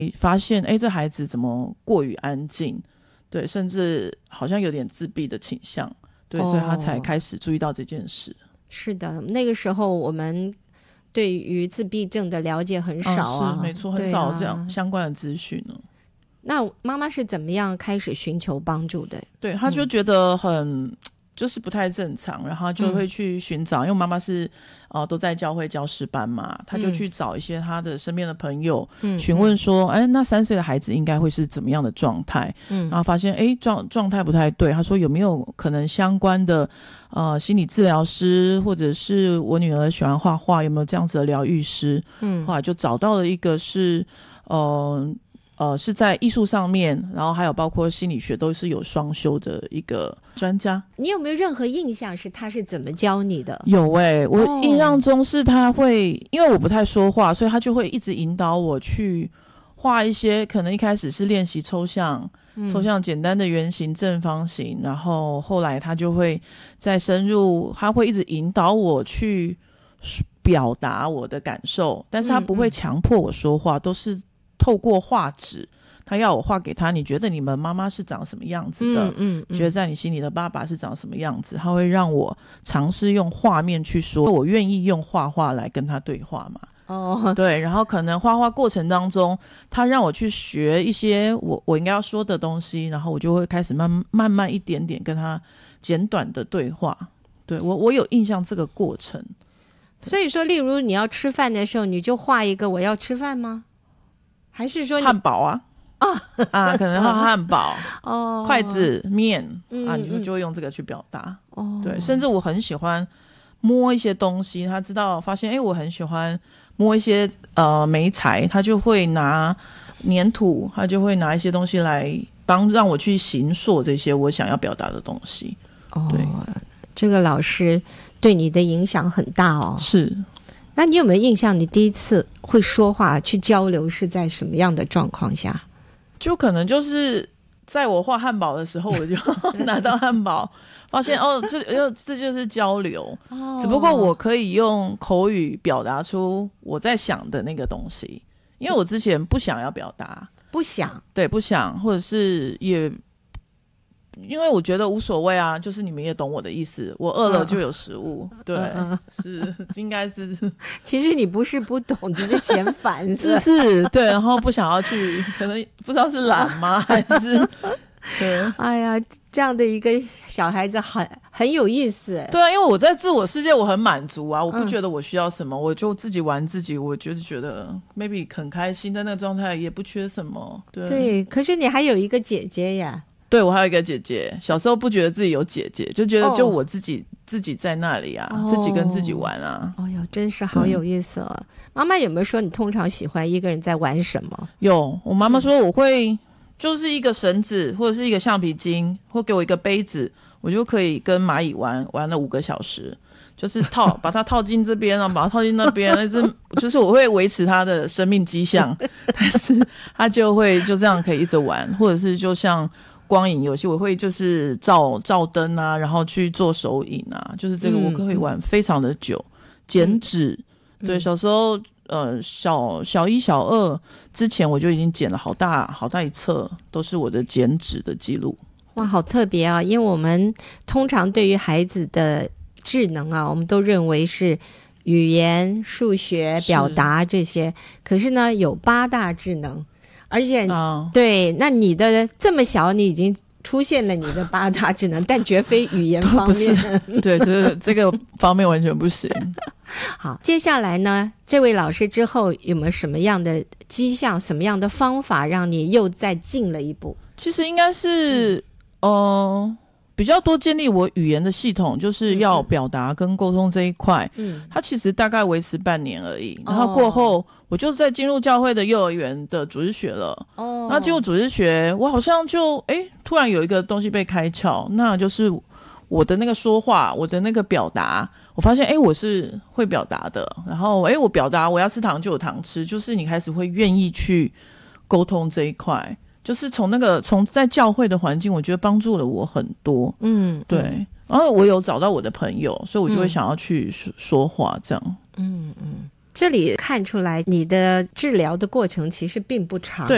发现这孩子怎么过于安静，对，甚至好像有点自闭的倾向，对，所以他才开始注意到这件事。 是的，那个时候我们对于自闭症的了解很少啊， 是没错，很少这样相关的资讯呢。 那妈妈是怎么样开始寻求帮助的？ 对，他就觉得就是不太正常，然后就会去寻找，因为我妈妈是都在教会教师班嘛，他就去找一些他的身边的朋友，询问说那3岁的孩子应该会是怎么样的状态，然后发现状态不太对，他说有没有可能相关的心理治疗师，或者是我女儿喜欢画画，有没有这样子的疗愈师，后来就找到了一个是是在艺术上面，然后还有包括心理学都是有双修的一个专家。 你有没有任何印象是他是怎么教你的？ 有我印象中是他会，因为我不太说话，所以他就会一直引导我去画一些，可能一开始是练习抽象简单的圆形正方形，然后后来他就会再深入，他会一直引导我去表达我的感受，但是他不会强迫我说话，都是透过画纸，他要我画给他，你觉得你们妈妈是长什么样子的，觉得在你心里的爸爸是长什么样子，他会让我尝试用画面去说，我愿意用画画来跟他对话嘛。对，然后可能画画过程当中他让我去学一些我应该要说的东西，然后我就会开始慢慢一点点跟他简短的对话。对，我有印象这个过程。 所以说例如你要吃饭的时候，你就画一个我要吃饭吗？还是说汉堡啊可能画汉堡筷子面你就会用这个去表达。对，甚至我很喜欢摸一些东西，他发现我很喜欢摸一些媒材，他就会拿粘土，他就会拿一些东西来让我去形塑这些我想要表达的东西。对， 这个老师对你的影响很大哦。 是。 那你有没有印象你第一次会说话去交流是在什么样的状况下？ 就可能就是在我画汉堡的时候，我就拿到汉堡发现这就是交流，只不过我可以用口语表达出我在想的那个东西，因为我之前不想要表达，不想，或者是也因为我觉得无所谓啊，就是你们也懂我的意思，我饿了就有食物。对，是应该是。 其实你不是不懂，只是嫌烦， 是，对，然后不想要去，可能不知道是懒吗，还是对。 哎呀，这样的一个小孩子很有意思。 对啊，因为我在自我世界我很满足啊，我不觉得我需要什么，我就自己玩自己，我觉得 maybe 很开心，在那个状态也不缺什么。 对，可是你还有一个姐姐呀。 对，我还有一个姐姐，小时候不觉得自己有姐姐，就觉得就我自己在那里啊，自己跟自己玩啊。 哟，真是好有意思哦。妈妈有没有说你通常喜欢一个人在玩什么？ 有，我妈妈说我会就是一个绳子或者是一个橡皮筋，或给我一个杯子，我就可以跟蚂蚁玩了5个小时，就是把它套进这边，然后把它套进那边，就是我会维持它的生命迹象，但是它就会就这样可以一直玩，或者是就像光影游戏，我会就是照灯啊，然后去做手影啊，就是这个我可以玩非常的久。剪纸，对，小时候小一小二之前我就已经剪了好大一册，都是我的剪纸的记录。 哇，好特别啊！因为我们通常对于孩子的智能啊，我们都认为是语言、数学、表达这些，可是呢有8大智能。而且对，那你的这么小你已经出现了你的8大智能，但绝非语言方面。 对，这个方面完全不行。 好，接下来呢，这位老师之后有没有什么样的迹象，什么样的方法让你又再进了一步？ 其实应该是比较多建立我语言的系统，就是要表达跟沟通这一块。它其实大概维持半年而已，然后过后我就在进入教会的幼儿园的主日学了。那进入主日学，我好像就突然有一个东西被开窍，那就是我的那个说话，我的那个表达，我发现我是会表达的。然后我表达我要吃糖就有糖吃，就是你开始会愿意去沟通这一块。就是从在教会的环境，我觉得帮助了我很多。对。然后我有找到我的朋友，所以我就会想要去说话这样。 这里看出来你的治疗的过程其实并不长。 对，